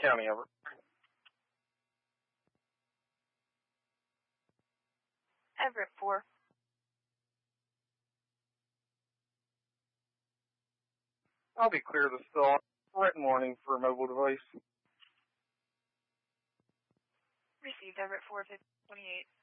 County, over. Everett 4. I'll be clear of the still written warning for a mobile device. Received Everett 4, 28.